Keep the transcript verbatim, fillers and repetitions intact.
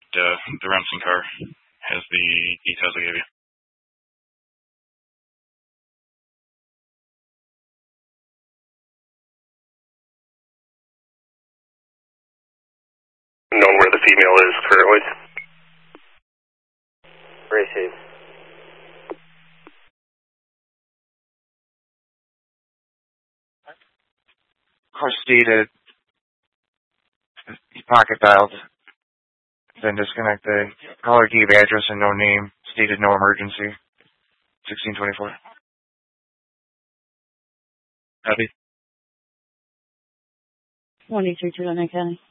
uh, the Remsen car has the details I gave you. Known where the female is currently? Received. Car stated, he pocket dialed, then disconnect the caller gave address and no name, stated no emergency. sixteen twenty-four. Copy. one eight three two County.